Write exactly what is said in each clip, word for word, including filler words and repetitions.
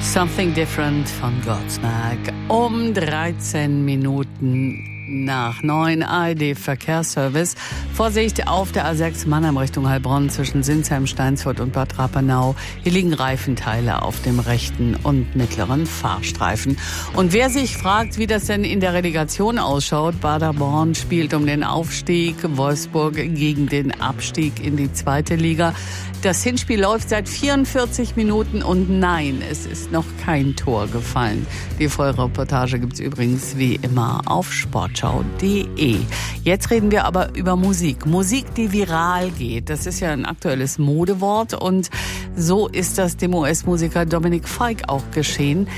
Something Different von Godsmack. Um dreizehn Minuten nach neun, A R D-Verkehrsservice. Vorsicht auf der A sechs Mannheim Richtung Heilbronn zwischen Sinsheim, Steinsfurt und Bad Rappenau. Hier liegen Reifenteile auf dem rechten und mittleren Fahrstreifen. Und wer sich fragt, wie das denn in der Relegation ausschaut, Paderborn spielt um den Aufstieg, Wolfsburg gegen den Abstieg in die zweite Liga. Das Hinspiel läuft seit vierundvierzig Minuten und nein, es ist noch kein Tor gefallen. Die volle Reportage gibt's übrigens wie immer auf sportschau punkt de. Jetzt reden wir aber über Musik. Musik, die viral geht. Das ist ja ein aktuelles Modewort und so ist das dem U S-Musiker Dominic Fike auch geschehen.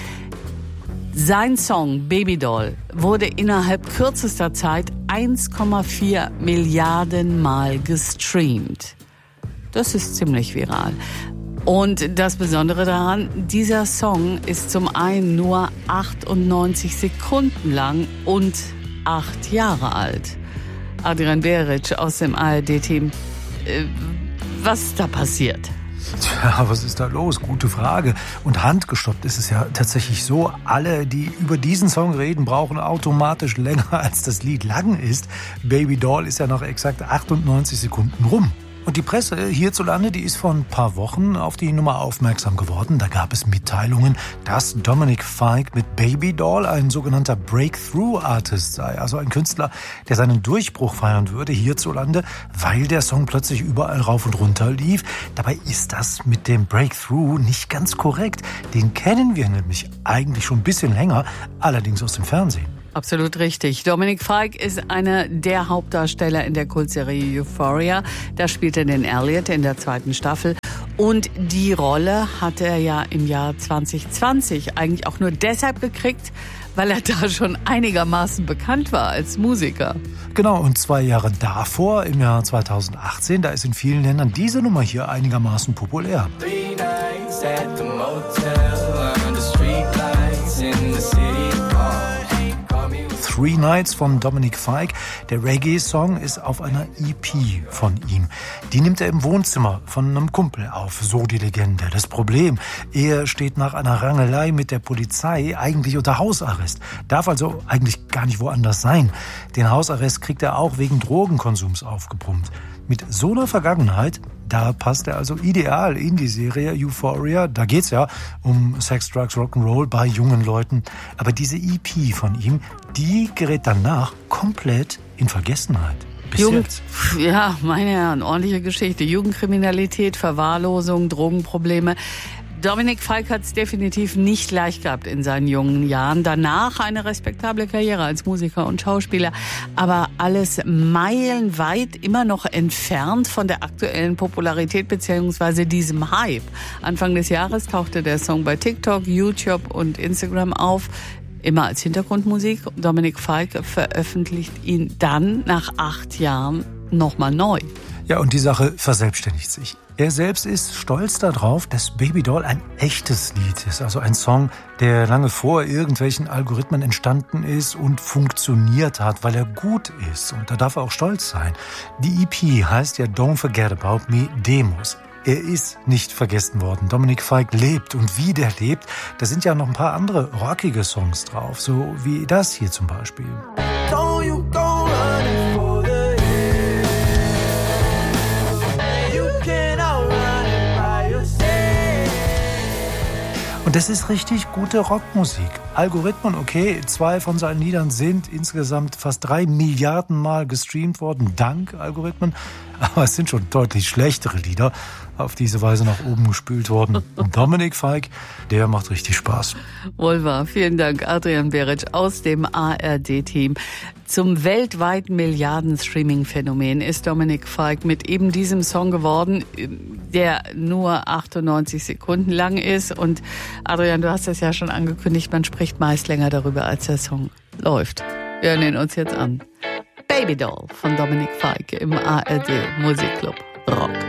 Sein Song Babydoll wurde innerhalb kürzester Zeit eins Komma vier Milliarden Mal gestreamt. Das ist ziemlich viral. Und das Besondere daran, dieser Song ist zum einen nur achtundneunzig Sekunden lang und acht Jahre alt. Adrian Beric aus dem A R D-Team. Äh, was ist da passiert? Tja, was ist da los? Gute Frage. Und handgestoppt ist es ja tatsächlich so, alle, die über diesen Song reden, brauchen automatisch länger, als das Lied lang ist. Babydoll ist ja nach exakt achtundneunzig Sekunden rum. Und die Presse hierzulande, die ist vor ein paar Wochen auf die Nummer aufmerksam geworden. Da gab es Mitteilungen, dass Dominic Fike mit Babydoll ein sogenannter Breakthrough-Artist sei. Also ein Künstler, der seinen Durchbruch feiern würde hierzulande, weil der Song plötzlich überall rauf und runter lief. Dabei ist das mit dem Breakthrough nicht ganz korrekt. Den kennen wir nämlich eigentlich schon ein bisschen länger, allerdings aus dem Fernsehen. Absolut richtig. Dominic Fike ist einer der Hauptdarsteller in der Kultserie Euphoria. Da spielt er den Elliot in der zweiten Staffel. Und die Rolle hat er ja im Jahr zwanzig zwanzig eigentlich auch nur deshalb gekriegt, weil er da schon einigermaßen bekannt war als Musiker. Genau, und zwei Jahre davor, im Jahr zweitausendachtzehn, da ist in vielen Ländern diese Nummer hier einigermaßen populär. Three nights at the motel, under street lights in the city. Three Nights von Dominic Fike. Der Reggae-Song ist auf einer E P von ihm. Die nimmt er im Wohnzimmer von einem Kumpel auf, so die Legende. Das Problem, er steht nach einer Rangelei mit der Polizei eigentlich unter Hausarrest. Darf also eigentlich gar nicht woanders sein. Den Hausarrest kriegt er auch wegen Drogenkonsums aufgepumpt. Mit so einer Vergangenheit, da passt er also ideal in die Serie Euphoria. Da geht's ja um Sex, Drugs, Rock'n'Roll bei jungen Leuten. Aber diese E P von ihm, die gerät danach komplett in Vergessenheit. Bis Jugend, jetzt. Ja, meine Herren, ordentliche Geschichte. Jugendkriminalität, Verwahrlosung, Drogenprobleme. Dominic Fike hat es definitiv nicht leicht gehabt in seinen jungen Jahren. Danach eine respektable Karriere als Musiker und Schauspieler. Aber alles meilenweit immer noch entfernt von der aktuellen Popularität bzw. diesem Hype. Anfang des Jahres tauchte der Song bei TikTok, YouTube und Instagram auf. Immer als Hintergrundmusik. Dominic Fike veröffentlicht ihn dann nach acht Jahren nochmal neu. Ja, und die Sache verselbstständigt sich. Er selbst ist stolz darauf, dass Babydoll ein echtes Lied ist. Also ein Song, der lange vor irgendwelchen Algorithmen entstanden ist und funktioniert hat, weil er gut ist. Und da darf er auch stolz sein. Die E P heißt ja Don't Forget About Me Demos. Er ist nicht vergessen worden. Dominic Fike lebt und wie der lebt, da sind ja noch ein paar andere rockige Songs drauf. So wie das hier zum Beispiel. Don't you go running for the Und das ist richtig gute Rockmusik. Algorithmen, okay, zwei von seinen Liedern sind insgesamt fast drei Milliarden Mal gestreamt worden, dank Algorithmen. Aber es sind schon deutlich schlechtere Lieder auf diese Weise nach oben gespült worden. Und Dominic Fike, der macht richtig Spaß. Wohl wahr. Vielen Dank, Adrian Beric aus dem A R D-Team. Zum weltweiten Milliarden-Streaming-Phänomen ist Dominic Fike mit eben diesem Song geworden, der nur achtundneunzig Sekunden lang ist. Und Adrian, du hast das ja schon angekündigt, man spricht meist länger darüber, als der Song läuft. Wir hören ihn uns jetzt an. Babydoll von Dominic Fike im A R D Musikclub Rock.